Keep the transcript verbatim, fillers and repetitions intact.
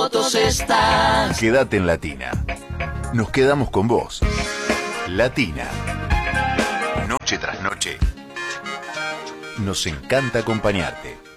fotos estás. Quédate en Latina. Nos quedamos con vos. Latina. Noche tras noche. Nos encanta acompañarte.